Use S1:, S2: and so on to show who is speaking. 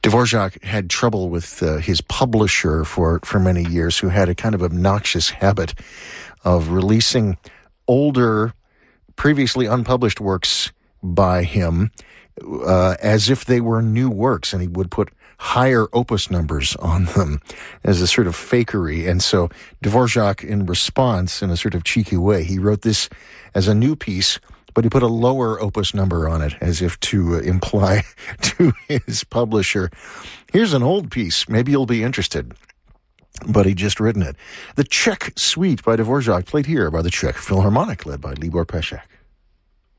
S1: Dvorak had trouble with his publisher for many years, who had a kind of obnoxious habit of releasing older, previously unpublished works by him as if they were new works, and he would put higher opus numbers on them as a sort of fakery. And so Dvorak, in response, in a sort of cheeky way, he wrote this as a new piece, but he put a lower opus number on it as if to imply to his publisher, here's an old piece, maybe you'll be interested. But he'd just written it. The Czech Suite by Dvorak, played here by the Czech Philharmonic, led by Libor Pesek.